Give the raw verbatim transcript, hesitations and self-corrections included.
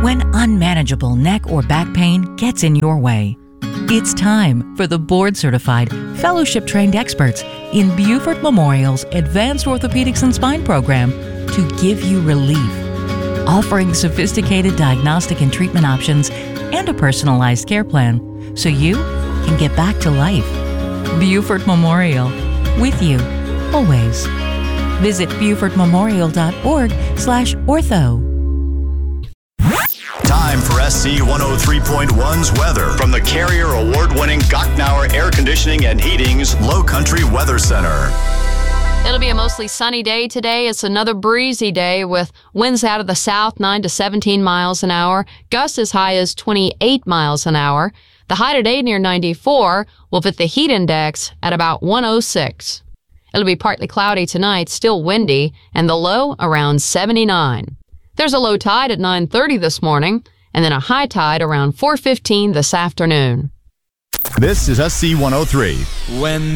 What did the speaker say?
when unmanageable neck or back pain gets in your way. It's time for the board-certified, fellowship-trained experts in Beaufort Memorial's Advanced Orthopedics and Spine program to give you relief, offering sophisticated diagnostic and treatment options and a personalized care plan so you can get back to life. Beaufort Memorial, with you, always. Visit beaufort memorial dot org slash ortho. Time for S C one oh three point one's weather from the Carrier Award-winning Gocknauer Air Conditioning and Heating's Low Country Weather Center. It'll be a mostly sunny day today. It's another breezy day with winds out of the south, nine to seventeen miles an hour, gusts as high as twenty-eight miles an hour. The high today near ninety-four will fit the heat index at about one oh six. It'll be partly cloudy tonight, still windy, and the low around seventy-nine. There's a low tide at nine thirty this morning, and then a high tide around four fifteen this afternoon. This is S C one oh three. When